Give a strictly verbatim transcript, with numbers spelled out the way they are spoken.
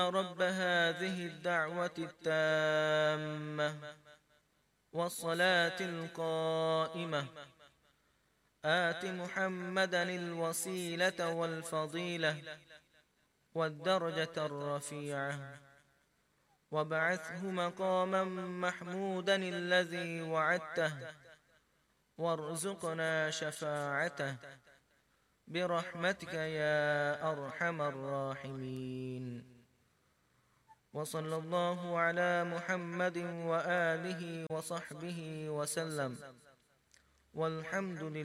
رب هذه الدعوة التامة والصلاة القائمة آت محمدا الوسيلة والفضيلة والدرجة الرفيعة وابعثه مقاما محمودا الذي وعدته وارزقنا شفاعته برحمتك يا أرحم الراحمين. وصلى الله على محمد وآله وصحبه وسلم والحمد لله.